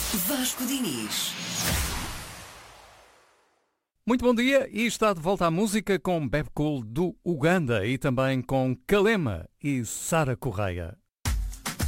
Vasco Diniz. Muito bom dia e está de volta à música com Bebe Cool do Uganda e também com Kalema e Sara Correia.